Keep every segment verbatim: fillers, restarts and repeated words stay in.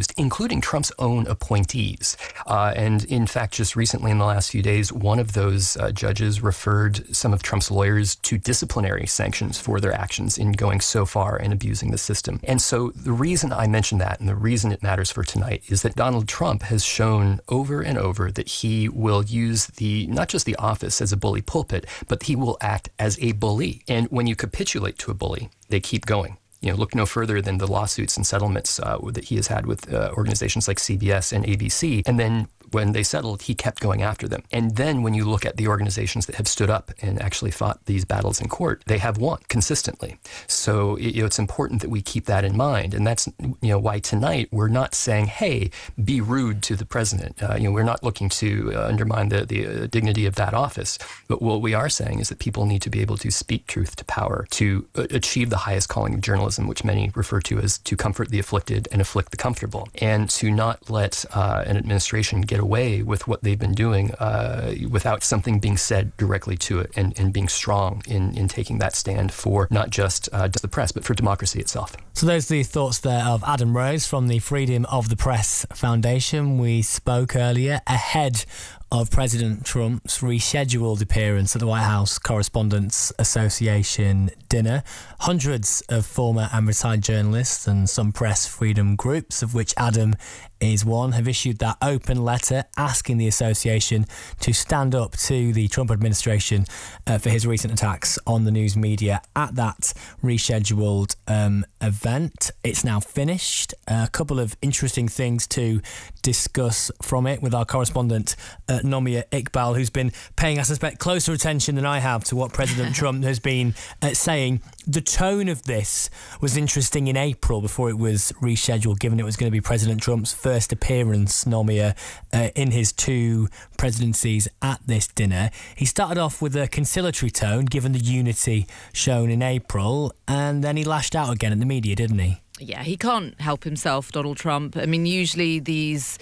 used, including Trump's own appointees. Uh, and in fact, just recently in the last few days, one of those uh, judges referred some of Trump's lawyers to disciplinary sanctions for their actions in going so far and abusing the system. And so the reason I mention that and the reason it matters for tonight is that Donald Trump has shown over and over that he will use the not just the office as a bully pulpit, but he will act as a bully. And when you capitulate to a bully, they keep going. You know, look no further than the lawsuits and settlements uh, that he has had with uh, organizations like C B S and A B C. And then when they settled, he kept going after them. And then when you look at the organizations that have stood up and actually fought these battles in court, they have won consistently. So you know, it's important that we keep that in mind. And that's you know why tonight we're not saying, hey, be rude to the president. Uh, you know, we're not looking to uh, undermine the, the uh, dignity of that office. But what we are saying is that people need to be able to speak truth to power, to uh, achieve the highest calling of journalism, which many refer to as to comfort the afflicted and afflict the comfortable, and to not let uh, an administration get away with what they've been doing uh, without something being said directly to it, and, and being strong in, in taking that stand for not just, uh, just the press, but for democracy itself. So those are the thoughts there of Adam Rose from the Freedom of the Press Foundation. We spoke earlier ahead of President Trump's rescheduled appearance at the White House Correspondents Association dinner. Hundreds of former and retired journalists and some press freedom groups, of which Adam is one, have issued that open letter asking the association to stand up to the Trump administration uh, for his recent attacks on the news media at that rescheduled um, event. It's now finished. A couple of interesting things to discuss from it with our correspondent uh, Nomia Iqbal, who's been paying, I suspect, closer attention than I have to what President Trump has been uh, saying. The tone of this was interesting in April before it was rescheduled, given it was going to be President Trump's first appearance, Nomia, uh, in his two presidencies at this dinner. He started off with a conciliatory tone, given the unity shown in April, and then he lashed out again at the media, didn't he? Yeah, he can't help himself, Donald Trump. I mean, usually these...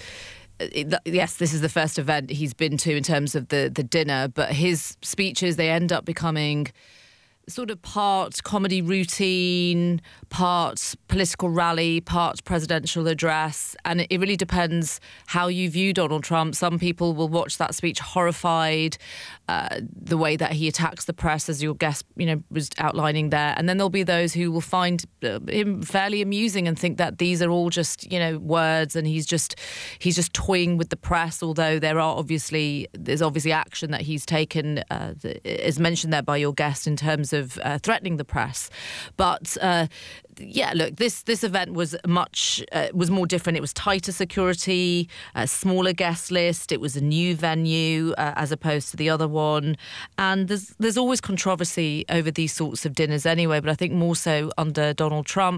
Yes, this is the first event he's been to in terms of the, the dinner, but his speeches, they end up becoming sort of part comedy routine, part political rally, part presidential address. And it really depends how you view Donald Trump. Some people will watch that speech horrified, uh, the way that he attacks the press, as your guest, you know, was outlining there. And then there'll be those who will find uh, him fairly amusing and think that these are all just, you know, words, and he's just he's just toying with the press. Although there are obviously there's obviously action that he's taken, uh, as mentioned there by your guest, in terms of uh, threatening the press. But uh, yeah, look, this this event was much uh, was more different. It was tighter security, a smaller guest list. It was a new venue uh, as opposed to the other one. And there's there's always controversy over these sorts of dinners anyway. But I think more so under Donald Trump.